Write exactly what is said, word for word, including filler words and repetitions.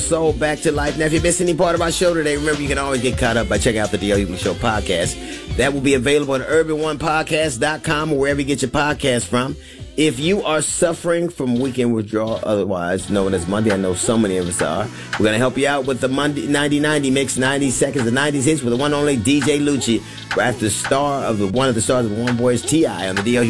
Soul Back to Life. Now, if you missed any part of our show today, remember you can always get caught up by checking out the D L Hughley Show podcast. That will be available at urban one podcast dot com or wherever you get your podcast from. If you are suffering from weekend withdrawal, otherwise known as Monday, I know so many of us are, we're going to help you out with the Monday ninety ninety mix, ninety seconds of nineties hits with the one and only D J Lucci, right after the star of the one of the stars of the One Boys T I on the D L